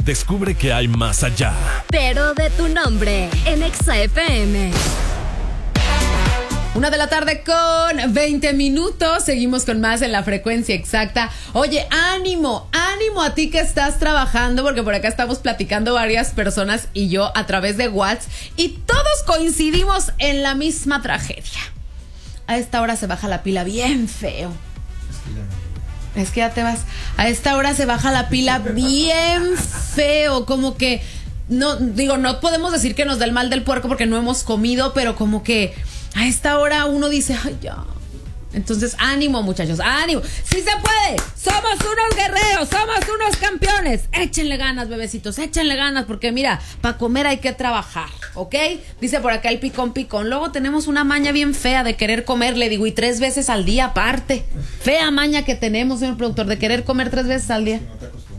Descubre que hay más allá. Pero de tu nombre, en Exa FM. 1 de la tarde con 20 minutos. Seguimos con más en la frecuencia exacta. Oye, ánimo a ti que estás trabajando, porque por acá estamos platicando varias personas y yo a través de WhatsApp y todos coincidimos en la misma tragedia. A esta hora se baja la pila bien feo. Es que ya te vas. A esta hora se baja la pila bien feo, como que no podemos decir que nos da el mal del puerco porque no hemos comido, pero como que a esta hora uno dice, ay, ya. Entonces, ánimo, muchachos, ánimo. ¡Sí se puede! ¡Somos unos guerreros! ¡Somos unos campeones! Échenle ganas, bebecitos, échenle ganas, porque mira, para comer hay que trabajar, ¿ok? Dice por acá el picón. Luego tenemos una maña bien fea de querer comer, le digo, y 3 veces al día aparte. Fea maña que tenemos, señor productor, de querer comer 3 veces al día.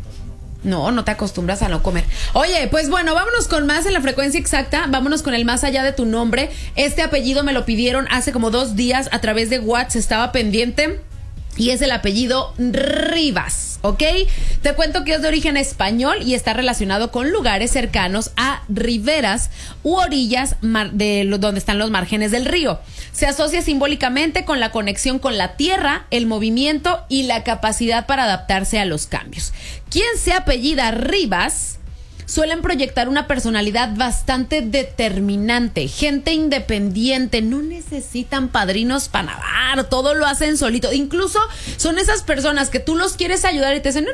No te acostumbras a no comer. Oye, pues bueno, vámonos con más en la frecuencia exacta. Vámonos con el más allá de tu nombre. Este apellido me lo pidieron hace como 2 días a través de WhatsApp. Estaba pendiente. Y es el apellido Rivas, ¿ok? Te cuento que es de origen español y está relacionado con lugares cercanos a riberas u orillas donde están los márgenes del río. Se asocia simbólicamente con la conexión con la tierra, el movimiento y la capacidad para adaptarse a los cambios. Quien se apellida Rivas suelen proyectar una personalidad bastante determinante, gente independiente, no necesitan padrinos para nadar, todo lo hacen solito. Incluso son esas personas que tú los quieres ayudar y te dicen, no,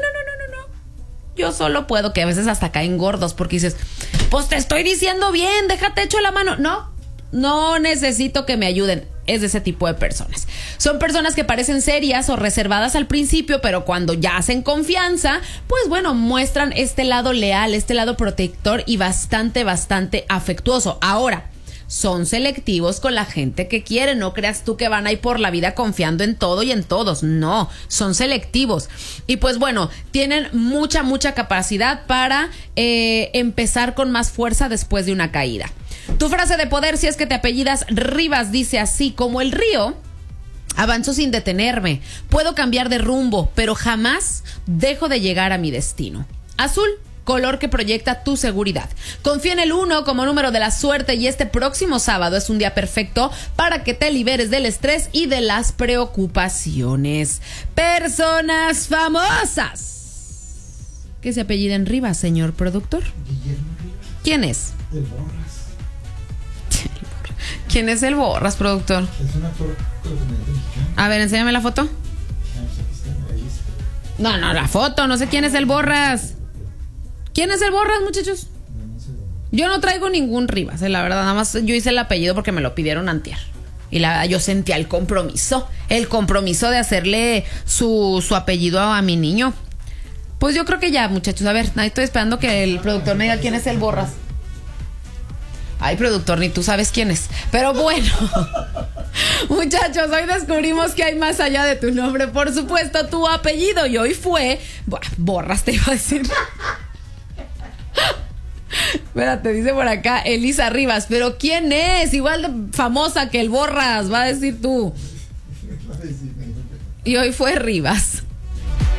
yo solo puedo, que a veces hasta caen gordos porque dices, pues te estoy diciendo bien, déjate echo la mano. No necesito que me ayuden. Es de ese tipo de personas. Son personas que parecen serias o reservadas al principio, pero cuando ya hacen confianza, pues bueno, muestran este lado leal, este lado protector y bastante afectuoso. Ahora, son selectivos con la gente que quieren. No creas tú que van a ir por la vida confiando en todo y en todos. No, son selectivos. Y pues bueno, tienen mucha capacidad para empezar con más fuerza después de una caída. Tu frase de poder, si es que te apellidas Rivas, dice así: como el río, avanzo sin detenerme. Puedo cambiar de rumbo, pero jamás dejo de llegar a mi destino. Azul, color que proyecta tu seguridad. Confía en el 1 como número de la suerte y este próximo sábado es un día perfecto para que te liberes del estrés y de las preocupaciones. Personas famosas que se apelliden Rivas, señor productor. Guillermo Rivas. ¿Quién es? El Borras. ¿Quién es el Borras, productor? Es un actor mexicano. A ver, enséñame la foto. No, la foto, no sé quién es el Borras. ¿Quién es el Borras, muchachos? Yo no traigo ningún Rivas, la verdad, nada más yo hice el apellido porque me lo pidieron antier. Y yo sentía el compromiso de hacerle su apellido a mi niño. Pues yo creo que ya, muchachos, a ver, estoy esperando que el productor me diga quién es el Borras. Ay, productor, ni tú sabes quién es. Pero bueno, muchachos, hoy descubrimos que hay más allá de tu nombre. Por supuesto, tu apellido. Y hoy fue... Borras, te iba a decir. Espérate, dice por acá Elisa Rivas. ¿Pero quién es? Igual de famosa que el Borras, va a decir tú. Y hoy fue Rivas.